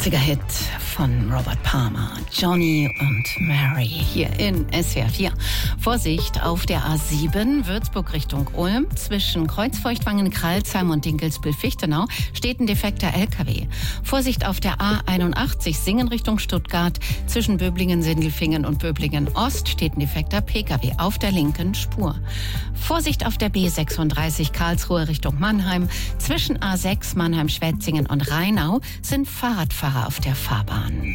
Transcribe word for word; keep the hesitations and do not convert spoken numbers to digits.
achtziger-Hit von Robert Palmer, Johnny und Mary hier in S W R vier. Vorsicht auf der A sieben, Würzburg Richtung Ulm. Zwischen Kreuzfeuchtwangen, Kralsheim und Dinkelsbühl-Fichtenau steht ein defekter L K W. Vorsicht auf der A einundachtzig, Singen Richtung Stuttgart. Zwischen Böblingen, Sindelfingen und Böblingen Ost steht ein defekter P K W auf der linken Spur. Vorsicht auf der B sechsunddreißig, Karlsruhe Richtung Mannheim. Zwischen A sechs, Mannheim, Schwetzingen und Rheinau sind Fahrradfahrer auf der Fahrbahn.